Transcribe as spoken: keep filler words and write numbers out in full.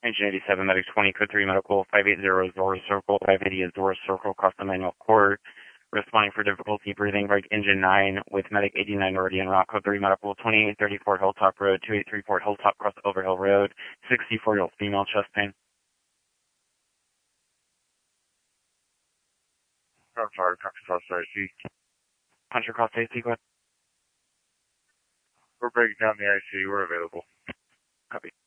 Engine eighty-seven, Medic twenty, code three Medical, five eighty Zora Circle, five eighty Zora Circle, across the manual court. Responding for difficulty breathing, right engine nine with Medic eighty-nine already en route, code three Medical, twenty-eight thirty-four Hilltop Road, two eight three four Hilltop, cross Overhill Road, sixty-four-year-old female, chest pain. I'm sorry, Puncher Cross I C. Puncher Cross I C, go ahead. We're breaking down the I C, we're available. Copy.